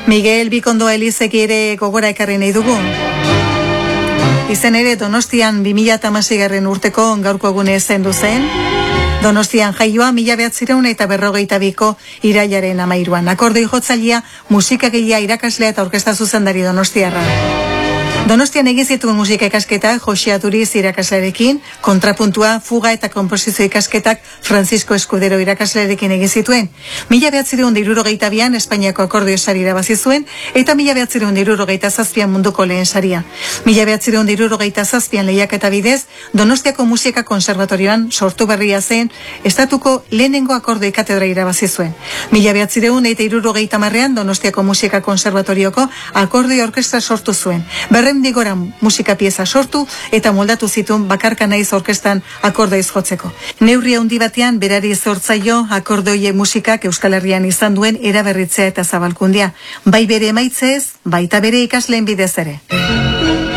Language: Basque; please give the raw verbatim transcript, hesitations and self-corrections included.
Miguel Bikondo Elizek ere gogora ekarri nahi dugu. Izen ere Donostian bi mila hamaseigarren urteko gaurko egune zendu zen. Donostian jaioa mila bederatziehun eta berrogeita biko irailaren hamairuan. Akordoi jotzailea, musikagilea, irakaslea eta orkestra zuzendari donostiarra. Donostian egin zituen musika ikasketak Jose Aturiz irakaslearekin, kontrapuntua, fuga eta konposizio ikasketak Francisco Escudero irakaslearekin egin zituen. Mila bederatziehun eta hirurogeita bian Espainiako akordio sari irabazi zuen eta mila bederatziehun eta hirurogeita zazpian munduko lehen saria. Mila bederatziehun eta hirurogeita zazpian lehiaketa bidez Donostiako Musika Konserbatorioan sortu berria zen estatuko lehenengo akordio katedra irabazi zuen. Mila bederatziehun eta hirurogeita hamarrean Donostiako Musika Konserbatorioko akordio orkestra sortu zuen. Berrehun digora musika pieza sortu eta moldatu zituen bakarka naiz orkestan akordioiz jotzeko. Neurri handi batean berari zortzaio akordioie musikak Euskal Herrian izan duen eraberritzea eta zabalkundia. Bai bere emaitzez, baita bere ikasleen bidez ere.